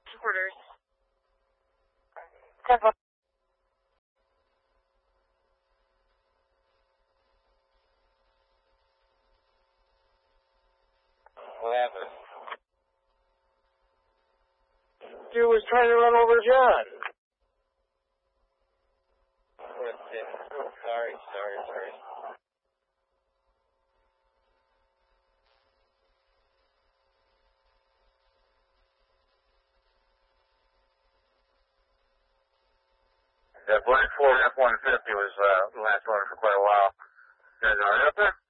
Orders. 10-4. What happened? Dude was trying to run over John. Sorry. That Black Ford F-150 was the last one for quite a while. You guys already up there?